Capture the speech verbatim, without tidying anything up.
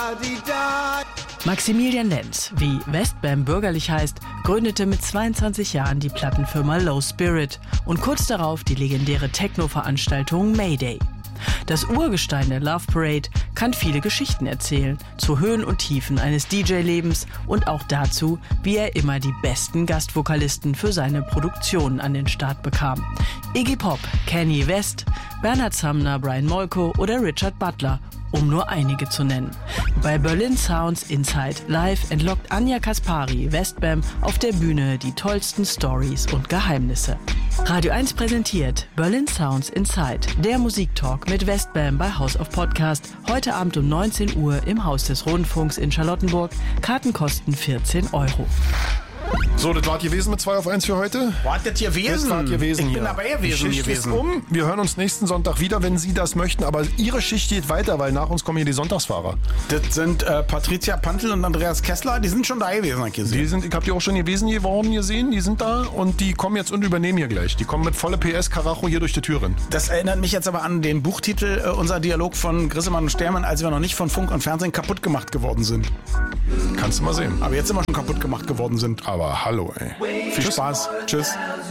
Maximilian Lenz, wie Westbam bürgerlich heißt, gründete mit zweiundzwanzig Jahren die Plattenfirma Low Spirit und kurz darauf die legendäre Techno-Veranstaltung Mayday. Das Urgestein der Love Parade kann viele Geschichten erzählen, zu Höhen und Tiefen eines D J-Lebens und auch dazu, wie er immer die besten Gastvokalisten für seine Produktionen an den Start bekam. Iggy Pop, Kanye West, Bernhard Sumner, Brian Molko oder Richard Butler, um nur einige zu nennen. Bei Berlin Sounds Inside Live entlockt Anja Kaspari Westbam auf der Bühne die tollsten Stories und Geheimnisse. Radio eins präsentiert Berlin Sounds Inside, der Musiktalk mit Westbam bei House of Podcast. Heute Abend um neunzehn Uhr im Haus des Rundfunks in Charlottenburg. Karten kosten vierzehn Euro. So, das war gewesen mit zwei auf eins für heute. Was das gewesen? Das war gewesen Ich hier. bin dabei gewesen. Die Schicht gewesen. ist um. Wir hören uns nächsten Sonntag wieder, wenn Sie das möchten. Aber Ihre Schicht geht weiter, weil nach uns kommen hier die Sonntagsfahrer. Das sind äh, Patricia Pantel und Andreas Kessler. Die sind schon da gewesen, hab ich gesehen. Die sind, ich habe die auch schon gewesen geworden gesehen. Die sind da und die kommen jetzt und übernehmen hier gleich. Die kommen mit volle P S Karacho hier durch die Türen. Das erinnert mich jetzt aber an den Buchtitel, äh, unser Dialog von Grissemann und Stermann, als wir noch nicht von Funk und Fernsehen kaputt gemacht geworden sind. Kannst du mal sehen. Aber jetzt sind wir schon kaputt gemacht geworden sind. Aber hallo, ey. Viel Spaß. Tschüss.